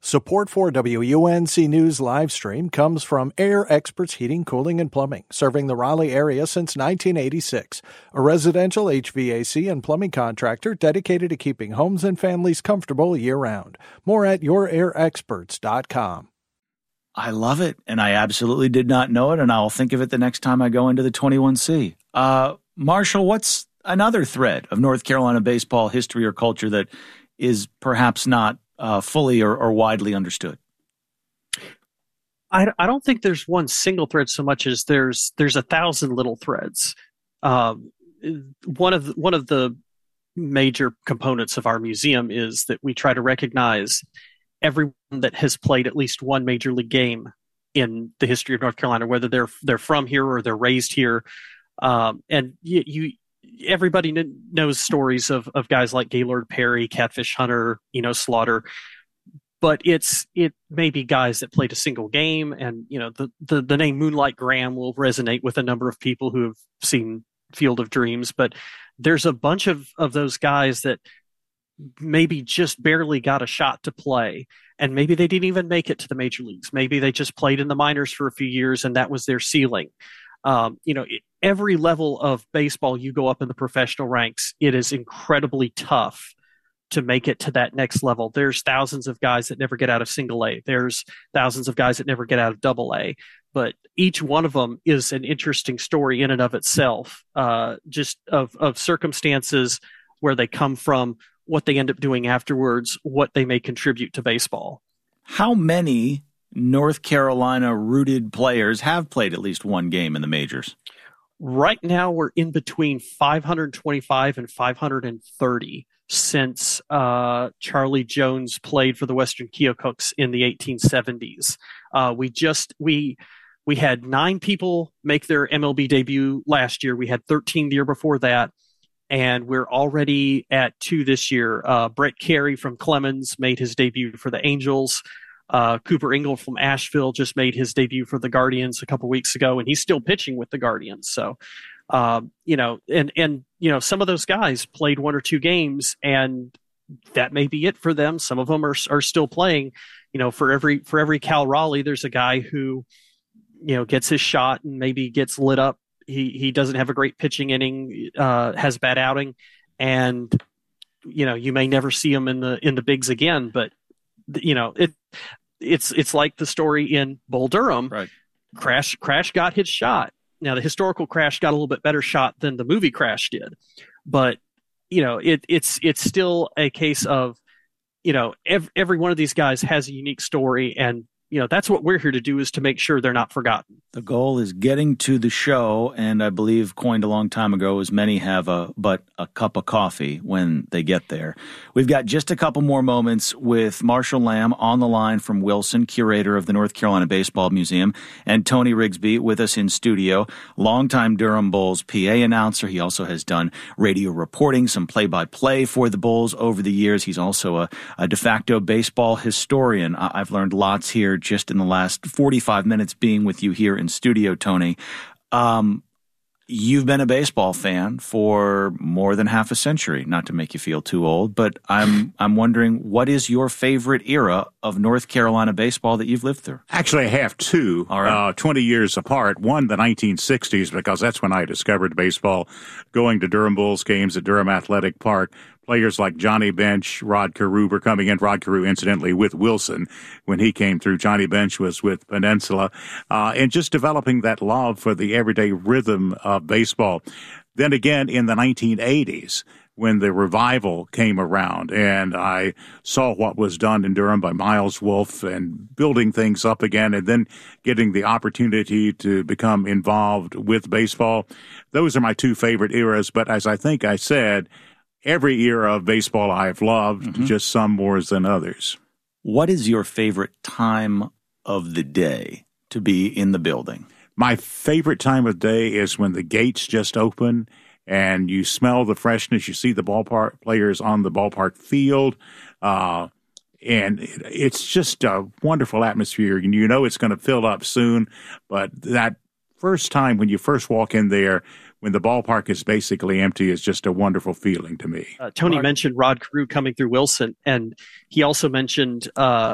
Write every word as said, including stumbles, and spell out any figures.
Support for W U N C News live stream comes from Air Experts Heating, Cooling, and Plumbing, serving the Raleigh area since nineteen eighty-six. A residential H V A C and plumbing contractor dedicated to keeping homes and families comfortable year-round. More at your air experts dot com. I love it, and I absolutely did not know it, and I'll think of it the next time I go into the twenty-one C. Uh, Marshall, what's another thread of North Carolina baseball history or culture that is perhaps not Uh, fully or, or widely understood? I, I don't think there's one single thread so much as there's there's a thousand little threads. Um, one of the, one of the major components of our museum is that we try to recognize everyone that has played at least one major league game in the history of North Carolina, whether they're they're from here or they're raised here. Um, and you, you everybody kn- knows stories of, of guys like Gaylord Perry, Catfish Hunter, Eno Slaughter, but it's it may be guys that played a single game, and you know the, the the name Moonlight Graham will resonate with a number of people who have seen Field of Dreams, but there's a bunch of, of those guys that maybe just barely got a shot to play, and maybe they didn't even make it to the major leagues. Maybe they just played in the minors for a few years, and that was their ceiling. Um, you know, every level of baseball you go up in the professional ranks, it is incredibly tough to make it to that next level. There's thousands of guys that never get out of single A. There's thousands of guys that never get out of double A. But each one of them is an interesting story in and of itself, uh, just of, of circumstances, where they come from, what they end up doing afterwards, what they may contribute to baseball. How many North Carolina-rooted players have played at least one game in the majors? Right now, we're in between five hundred twenty-five and five hundred thirty since uh, Charlie Jones played for the Western Keokooks in the eighteen seventies. Uh, we just we we had nine people make their M L B debut last year. We had thirteen the year before that, and we're already at two this year. Uh, Brett Carey from Clemens made his debut for the Angels. Uh, Cooper Ingle from Asheville just made his debut for the Guardians a couple weeks ago, and he's still pitching with the Guardians. So, um, you know, and, and, you know, some of those guys played one or two games, and that may be it for them. Some of them are, are still playing. You know, for every, for every Cal Raleigh, there's a guy who, you know, gets his shot and maybe gets lit up. He, he doesn't have a great pitching inning, uh, has a bad outing, and, you know, you may never see him in the, in the bigs again, but, you know, it, it's, it's like the story in Bull Durham. Right. Crash, Crash got his shot. Now, the historical Crash got a little bit better shot than the movie Crash did, but, you know, it, it's, it's still a case of, you know, every, every one of these guys has a unique story, and, you know, that's what we're here to do, is to make sure they're not forgotten. The goal is getting to the show, and I believe coined a long time ago, as many have a but a cup of coffee when they get there. We've got just a couple more moments with Marshall Lamb on the line from Wilson, curator of the North Carolina Baseball Museum, and Tony Rigsby with us in studio, longtime Durham Bulls P A announcer. He also has done radio reporting, some play-by-play for the Bulls over the years. He's also a, a de facto baseball historian. I've learned lots here just in the last forty-five minutes being with you here in studio, Tony. Um, you've been a baseball fan for more than half a century, not to make you feel too old, but I'm I'm wondering, what is your favorite era of North Carolina baseball that you've lived through? Actually, I have two, All right. uh, twenty years apart. One, the nineteen sixties, because that's when I discovered baseball, going to Durham Bulls games at Durham Athletic Park. Players like Johnny Bench, Rod Carew were coming in. Rod Carew, incidentally, with Wilson when he came through. Johnny Bench was with Peninsula. Uh, and just developing that love for the everyday rhythm of baseball. Then again, in the nineteen eighties, when the revival came around, and I saw what was done in Durham by Miles Wolff and building things up again, and then getting the opportunity to become involved with baseball. Those are my two favorite eras. But as I think I said, every era of baseball I've loved, mm-hmm. just some more than others. What is your favorite time of the day to be in the building? My favorite time of day is when the gates just open and you smell the freshness. You see the ballpark players on the ballpark field. Uh, and it, it's just a wonderful atmosphere. And you know it's going to fill up soon. But that first time when you first walk in there, when the ballpark is basically empty, is just a wonderful feeling to me. Uh, Tony Mark. mentioned Rod Carew coming through Wilson, and he also mentioned uh,